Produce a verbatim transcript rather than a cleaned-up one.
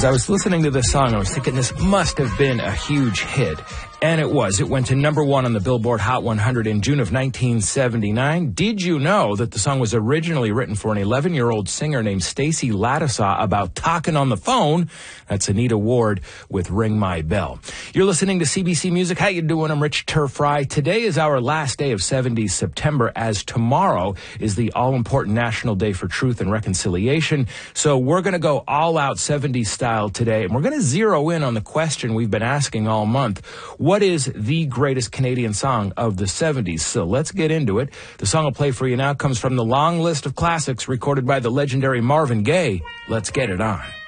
As I was listening to this song, I was thinking this must have been a huge hit. And it was. It went to number one on the Billboard Hot one hundred in June of nineteen seventy-nine. Did you know that the song was originally written for an eleven-year-old singer named Stacy Lattisaw about talking on the phone? That's Anita Ward with Ring My Bell. You're listening to C B C Music. How you doing? I'm Rich Turfry. Today is our last day of seventies September, as tomorrow is the all-important National Day for Truth and Reconciliation. So we're going to go all-out seventies style today, and we're going to zero in on the question we've been asking all month. What is the greatest Canadian song of the seventies? So let's get into it. The song I'll play for you now comes from the long list of classics recorded by the legendary Marvin Gaye. Let's get it on.